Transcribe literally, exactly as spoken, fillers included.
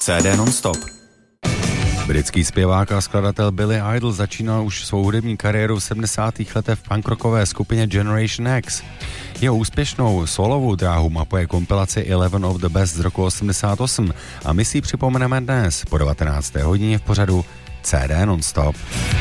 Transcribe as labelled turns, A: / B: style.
A: C D non-stop.
B: Britský zpěvák a skladatel Billy Idol začínal už svou hudební kariéru v sedmdesátých letech v punkrockové skupině Generation X. Jeho úspěšnou solovou dráhu mapuje kompilace Eleven of the Best z roku osmdesát osm a my si ji připomeneme dnes po devatenácté hodině v pořadu C D non-stop.